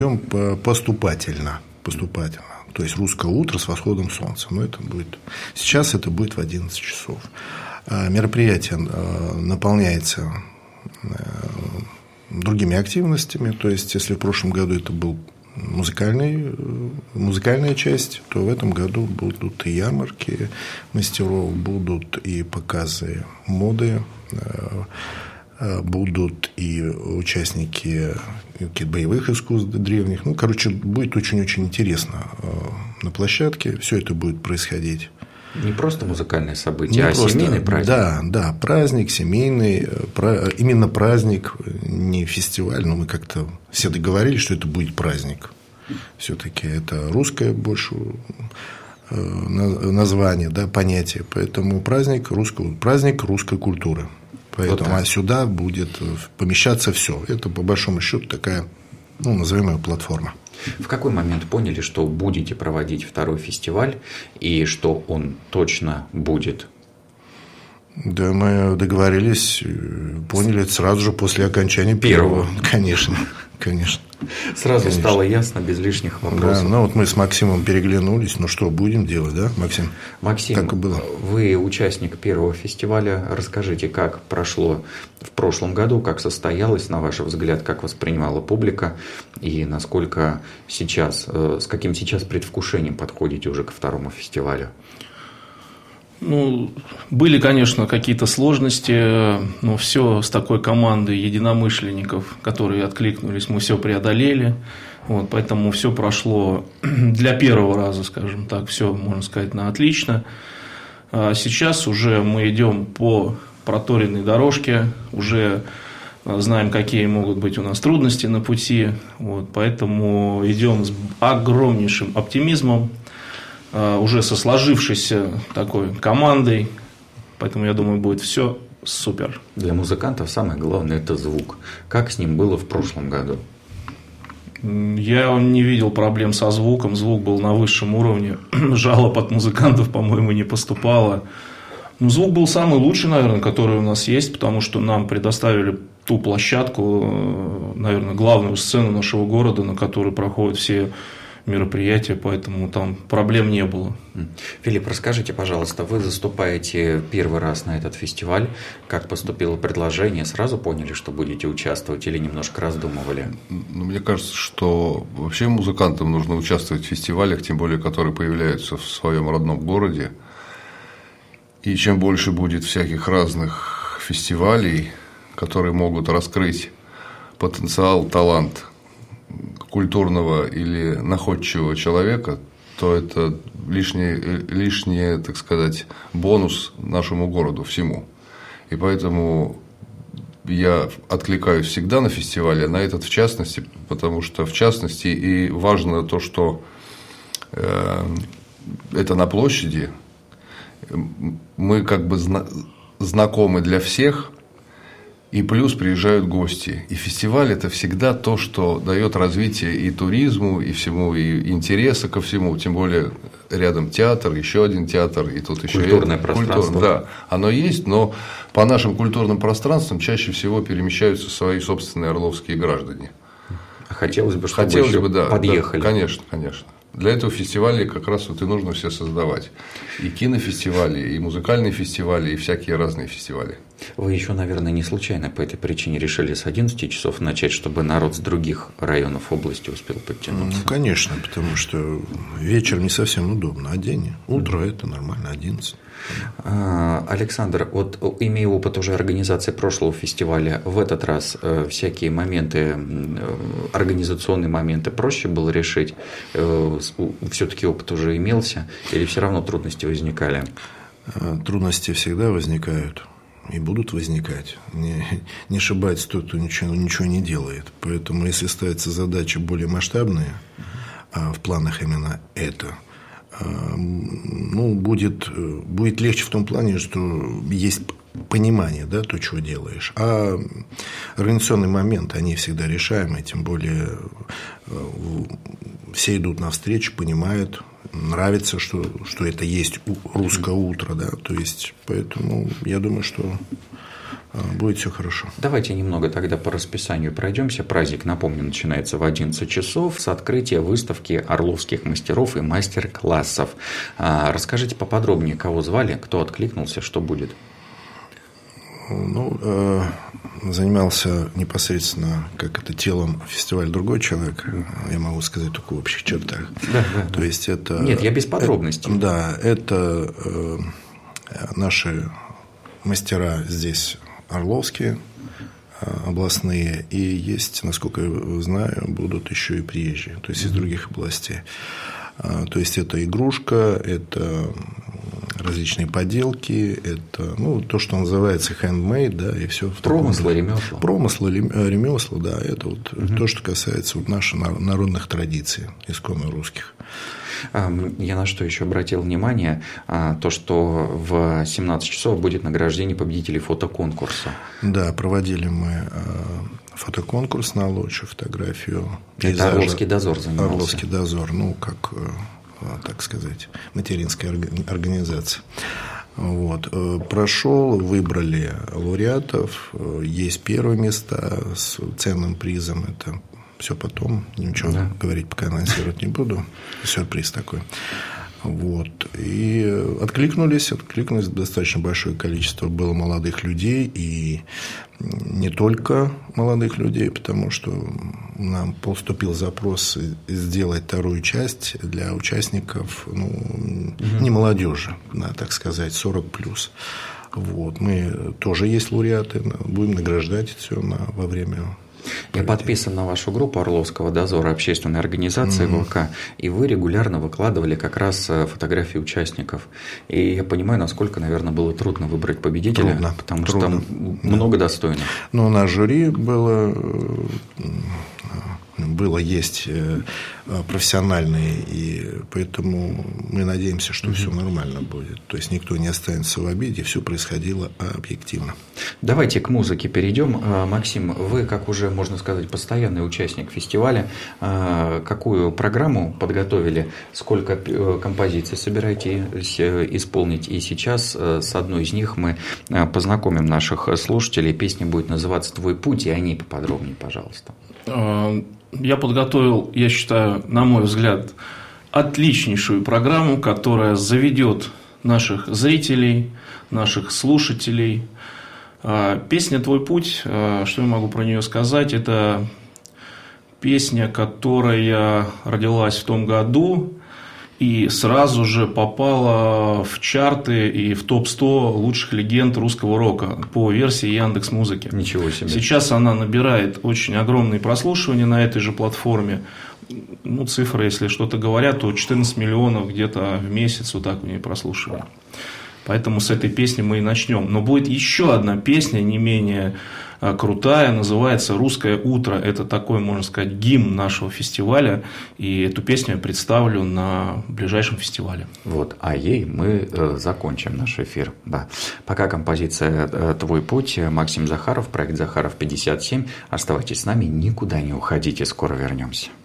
поступательно. То есть русское утро с восходом солнца. Но сейчас это будет в 11 часов. Мероприятие наполняется другими активностями. То есть, если в прошлом году это был музыкальная часть, то в этом году будут и ярмарки мастеров, будут и показы моды, будут и участники боевых искусств древних. Будет очень-очень интересно на площадке. Все это будет происходить. Не просто музыкальное событие, семейный праздник. Да, праздник, семейный, именно праздник, не фестиваль, но мы как-то все договорились, что это будет праздник. Все-таки это русское больше название, понятие. Поэтому праздник русской культуры. Поэтому сюда будет помещаться все. Это, по большому счету, такая, назовем ее, платформа. В какой момент поняли, что будете проводить второй фестиваль и что он точно будет? Да, мы договорились, поняли это сразу же после окончания первого. Конечно. Сразу стало ясно, без лишних вопросов. Да, мы с Максимом переглянулись. Что будем делать, да, Максим? Максим, как и было. Вы участник первого фестиваля. Расскажите, как прошло в прошлом году, как состоялось, на ваш взгляд, как воспринимала публика и насколько сейчас, с каким сейчас предвкушением подходите уже ко второму фестивалю? Были, конечно, какие-то сложности, но все с такой командой единомышленников, которые откликнулись, мы все преодолели. Поэтому все прошло для первого раза, скажем так, все, можно сказать, на отлично. А сейчас уже мы идем по проторенной дорожке, уже знаем, какие могут быть у нас трудности на пути. Поэтому идем с огромнейшим оптимизмом, уже со сложившейся такой командой, поэтому, я думаю, будет все супер. Для музыкантов самое главное – это звук. Как с ним было в прошлом году? Я не видел проблем со звуком, звук был на высшем уровне, жалоб от музыкантов, по-моему, не поступало. Звук был самый лучший, наверное, который у нас есть, потому что нам предоставили ту площадку, наверное, главную сцену нашего города, на которой проходят все мероприятия, поэтому там проблем не было. Филипп, расскажите, пожалуйста, вы заступаете первый раз на этот фестиваль. Как поступило предложение? Сразу поняли, что будете участвовать, или немножко раздумывали? Мне кажется, что вообще музыкантам нужно участвовать в фестивалях, тем более, которые появляются в своем родном городе. И чем больше будет всяких разных фестивалей, которые могут раскрыть потенциал, талант культурного или находчивого человека, то это лишний, так сказать, бонус нашему городу всему. И поэтому я откликаюсь всегда на фестивале, на этот в частности, потому что в частности и важно то, что это на площади, мы как бы знакомы для всех. И плюс приезжают гости. И фестиваль – это всегда то, что дает развитие и туризму, и всему, и интереса ко всему. Тем более рядом театр, еще один театр, и тут еще культурное пространство. Да, оно есть, но по нашим культурным пространствам чаще всего перемещаются свои собственные орловские граждане. Хотелось бы, чтобы подъехали. Да, конечно. Для этого фестивали как раз и нужно все создавать. И кинофестивали, и музыкальные фестивали, и всякие разные фестивали. Вы еще, наверное, не случайно по этой причине решили с 11 часов начать, чтобы народ с других районов области успел подтянуться? Конечно, потому что вечер не совсем удобно, а день, утро это нормально, 11. Александр, имея опыт уже организации прошлого фестиваля, в этот раз всякие моменты, организационные моменты проще было решить? Все-таки опыт уже имелся или все равно трудности возникали? Трудности всегда возникают и будут возникать. Не ошибается тот, кто ничего не делает. Поэтому, если ставится задача более масштабная, в планах именно это, будет легче в том плане, что есть понимание, да, то, чего делаешь. А организационный момент, они всегда решаемые, тем более все идут навстречу, понимают, нравится, что это есть русское утро, да, то есть, поэтому я думаю, что будет все хорошо. Давайте немного тогда по расписанию пройдемся. Праздник, напомню, начинается в 11 часов с открытия выставки орловских мастеров и мастер-классов. Расскажите поподробнее, кого звали, кто откликнулся, что будет? Ну, занимался непосредственно, как это, телом фестиваля другой человек, я могу сказать только в общих чертах. Да. То есть это... Нет, я без подробностей. Это наши мастера здесь орловские, областные, и есть, насколько я знаю, будут еще и приезжие, то есть из других областей. То есть это игрушка, это различные поделки, это то, что называется handmade, да, и все. Промыслы, ремесла. Промыслы, ремесла, да, это вот то, что касается наших народных традиций, исконно русских. Я на что еще обратил внимание, то, что в 17 часов будет награждение победителей фотоконкурса. Да, проводили мы фотоконкурс на лучшую фотографию. Это Орловский дозор занимался. Орловский дозор, как, так сказать, материнская организация. Вот. Прошел, выбрали лауреатов, есть первые места с ценным призом, это все потом, ничего говорить пока анонсировать не буду, сюрприз такой. Вот. И откликнулись достаточно большое количество было молодых людей, и не только молодых людей, потому что нам поступил запрос сделать вторую часть для участников, не молодежи, так сказать, 40+. Вот. Мы тоже есть лауреаты, будем награждать все во время. Я подписан на вашу группу Орловского дозора общественной организации ВК, и вы регулярно выкладывали как раз фотографии участников. И я понимаю, насколько, наверное, было трудно выбрать победителя, потому что там много достойных. Но на жюри есть профессиональные, и поэтому мы надеемся, что все нормально будет. То есть никто не останется в обиде, все происходило объективно. Давайте к музыке перейдем. Максим, вы, как уже, можно сказать, постоянный участник фестиваля, какую программу подготовили, сколько композиций собираетесь исполнить? И сейчас с одной из них мы познакомим наших слушателей. Песня будет называться «Твой путь», и о ней поподробнее, пожалуйста. Я подготовил, я считаю, на мой взгляд, отличнейшую программу, которая заведет наших зрителей, наших слушателей. Песня «Твой путь», что я могу про нее сказать, это песня, которая родилась в том году и сразу же попала в чарты и в топ-100 лучших легенд русского рока по версии Яндекс.Музыки. Ничего себе. Сейчас она набирает очень огромные прослушивания на этой же платформе. Цифры, если что-то говорят, то 14 миллионов где-то в месяц вот так у нее прослушивания. Поэтому с этой песни мы и начнем. Но будет еще одна песня, не менее крутая, называется «Русское утро». Это такой, можно сказать, гимн нашего фестиваля. И эту песню я представлю на ближайшем фестивале. Вот, а ей мы закончим наш эфир. Да. Пока композиция «Твой путь». Максим Захаров, проект «Захаров 57». Оставайтесь с нами, никуда не уходите, скоро вернемся.